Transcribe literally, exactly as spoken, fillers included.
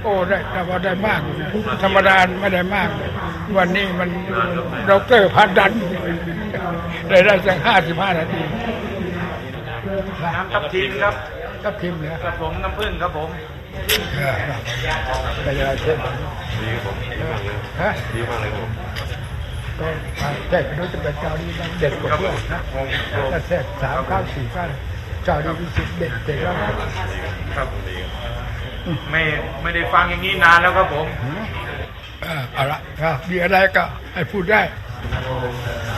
โอ้ได้แต่ว่าได้มากธรรมดาไม่ได้มากวันนี้มันด็อกเตอร์พันดันได้ได้สักห้าสิบห้านาทีน้ำทับทิมครับทับทิมเนี่ยครับผมน้ำผึ้งครับผมไปยังไงเช่นดีครับผมดีมากเลยฮะดีมากเลยครับก็แจกรู้จะเป็นเจ้าดีเด็ดกว่าเพื่อนนะถ้าแทรกสามข้าวสี่ข้าวเจ้าดีมีสิทธิ์เด็ดเด็ดแล้วครับไม่ไม่ได้ฟังอย่างนี้นานแล้วครับผมเอาละมีอะไรก็ให้พูดได้